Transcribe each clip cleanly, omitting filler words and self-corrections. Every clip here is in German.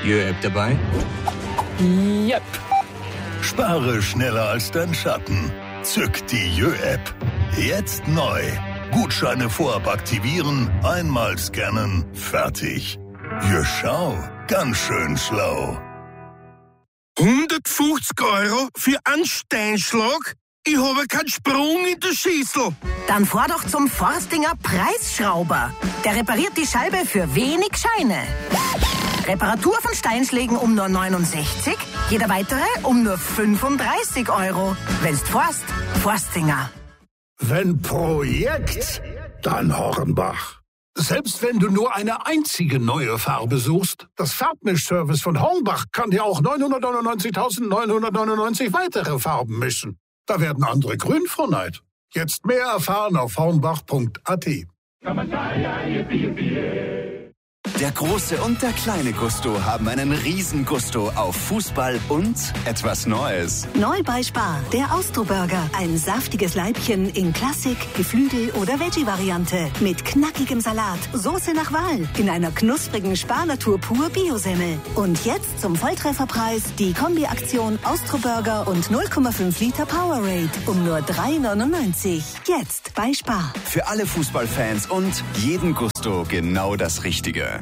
Jö-App dabei? Yep. Spare schneller als dein Schatten. Zück die Jö-App. Jetzt neu. Gutscheine vorab aktivieren, einmal scannen, fertig. Jö, schau, ganz schön schlau. 150 € für einen Steinschlag? Ich habe keinen Sprung in der Schüssel. Dann fahr doch zum Forstinger Preisschrauber. Der repariert die Scheibe für wenig Scheine. Reparatur von Steinschlägen um nur 69, jeder weitere um nur 35 €. Wenn's forst, Forstinger. Wenn Projekt, dann Hornbach. Selbst wenn du nur eine einzige neue Farbe suchst, das Farbmischservice von Hornbach kann dir auch 999.999 weitere Farben mischen. Da werden andere grün vor Neid. Jetzt mehr erfahren auf hornbach.at. Der große und der kleine Gusto haben einen Riesengusto auf Fußball und etwas Neues. Neu bei Spar, der Austro-Burger. Ein saftiges Leibchen in Klassik, Geflügel- oder Veggie-Variante. Mit knackigem Salat, Soße nach Wahl, in einer knusprigen Spar-Natur pur Bio-Semmel. Und jetzt zum Volltrefferpreis die Kombi-Aktion Austro-Burger und 0,5 Liter Powerade um nur 3,99. Jetzt bei Spar. Für alle Fußballfans und jeden Gusto genau das Richtige.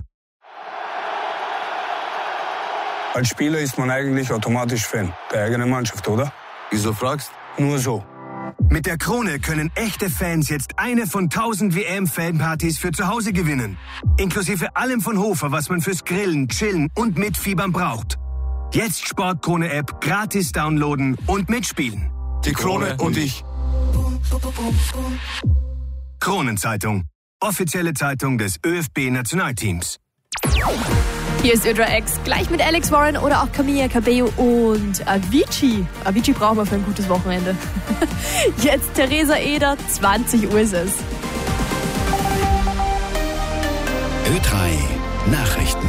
Als Spieler ist man eigentlich automatisch Fan der eigenen Mannschaft, oder? Wieso fragst? Nur so. Mit der Krone können echte Fans jetzt eine von 1000 WM-Fanpartys für zu Hause gewinnen. Inklusive allem von Hofer, was man fürs Grillen, Chillen und Mitfiebern braucht. Jetzt Sportkrone-App gratis downloaden und mitspielen. Die Krone und ich. Kronenzeitung. Offizielle Zeitung des ÖFB-Nationalteams. Hier ist Ödra X, gleich mit Alex Warren oder auch Camilla Cabello und Avicii. Avicii brauchen wir für ein gutes Wochenende. Jetzt Theresa Eder, 20 Uhr ist es. Ö3 Nachrichten.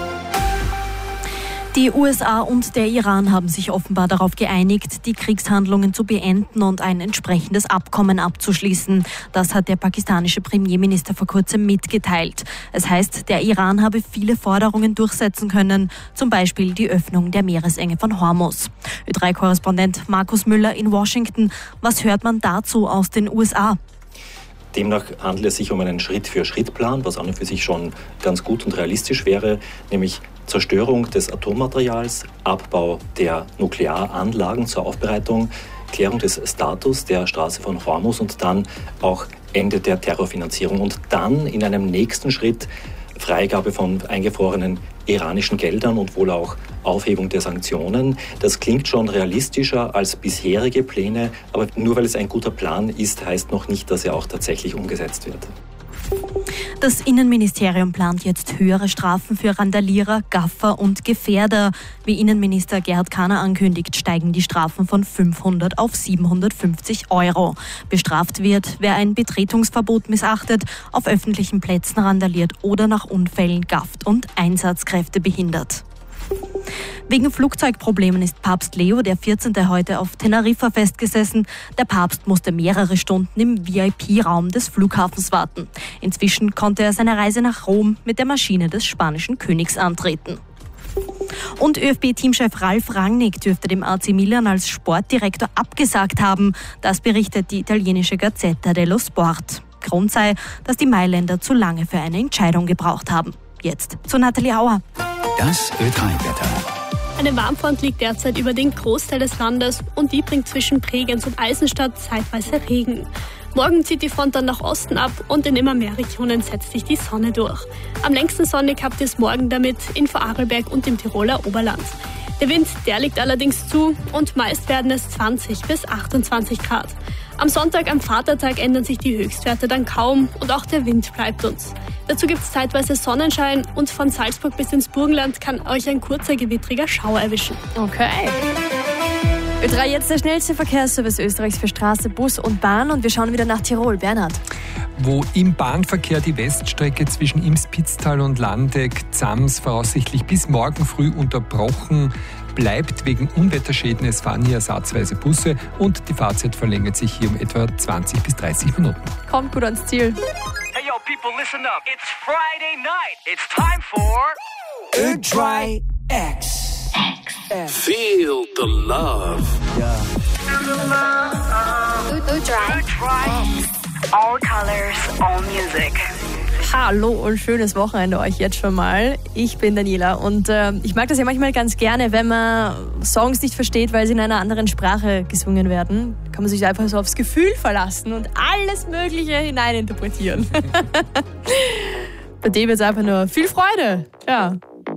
Die USA und der Iran haben sich offenbar darauf geeinigt, die Kriegshandlungen zu beenden und ein entsprechendes Abkommen abzuschließen. Das hat der pakistanische Premierminister vor kurzem mitgeteilt. Es heißt, der Iran habe viele Forderungen durchsetzen können, zum Beispiel die Öffnung der Meeresenge von Hormuz. Ö3-Korrespondent Markus Müller in Washington. Was hört man dazu aus den USA? Demnach handelt es sich um einen Schritt-für-Schritt-Plan, was an und für sich schon ganz gut und realistisch wäre, nämlich Zerstörung des Atommaterials, Abbau der Nuklearanlagen zur Aufbereitung, Klärung des Status der Straße von Hormuz und dann auch Ende der Terrorfinanzierung und dann in einem nächsten Schritt Freigabe von eingefrorenen iranischen Geldern und wohl auch Aufhebung der Sanktionen. Das klingt schon realistischer als bisherige Pläne, aber nur weil es ein guter Plan ist, heißt noch nicht, dass er auch tatsächlich umgesetzt wird. Das Innenministerium plant jetzt höhere Strafen für Randalierer, Gaffer und Gefährder. Wie Innenminister Gerhard Kahner ankündigt, steigen die Strafen von 500 auf 750 €. Bestraft wird, wer ein Betretungsverbot missachtet, auf öffentlichen Plätzen randaliert oder nach Unfällen gafft und Einsatzkräfte behindert. Wegen Flugzeugproblemen ist Papst Leo XIV. Heute auf Teneriffa festgesessen. Der Papst musste mehrere Stunden im VIP-Raum des Flughafens warten. Inzwischen konnte er seine Reise nach Rom mit der Maschine des spanischen Königs antreten. Und ÖFB-Teamchef Ralf Rangnick dürfte dem AC Milan als Sportdirektor abgesagt haben. Das berichtet die italienische Gazzetta dello Sport. Grund sei, dass die Mailänder zu lange für eine Entscheidung gebraucht haben. Jetzt zu Nathalie Auer. Das Ö3-Wetter. Eine Warmfront liegt derzeit über den Großteil des Landes und die bringt zwischen Bregenz und Eisenstadt zeitweise Regen. Morgen zieht die Front dann nach Osten ab und in immer mehr Regionen setzt sich die Sonne durch. Am längsten sonnig habt ihr es morgen damit in Vorarlberg und im Tiroler Oberland. Der Wind, der liegt allerdings zu und meist werden es 20 bis 28 Grad. Am Sonntag, am Vatertag, ändern sich die Höchstwerte dann kaum und auch der Wind bleibt uns. Dazu gibt es zeitweise Sonnenschein und von Salzburg bis ins Burgenland kann euch ein kurzer gewittriger Schauer erwischen. Okay. Ö3 jetzt der schnellste Verkehrsservice Österreichs für Straße, Bus und Bahn und wir schauen wieder nach Tirol. Bernhard. Wo im Bahnverkehr die Weststrecke zwischen Imspitztal und Landeck-Zams voraussichtlich bis morgen früh unterbrochen bleibt wegen Unwetterschäden. Es fahren hier ersatzweise Busse und die Fahrzeit verlängert sich hier um etwa 20 bis 30 Minuten. Kommt gut ans Ziel. Hey yo people, listen up. It's Friday night. It's time for Ö3 X. Feel the love. Ja. All colors, all music. Hallo und schönes Wochenende euch jetzt schon mal. Ich bin Daniela und ich mag das ja manchmal ganz gerne, wenn man Songs nicht versteht, weil sie in einer anderen Sprache gesungen werden. Kann man sich einfach so aufs Gefühl verlassen und alles Mögliche hineininterpretieren. Bei dem jetzt einfach nur viel Freude. Ja.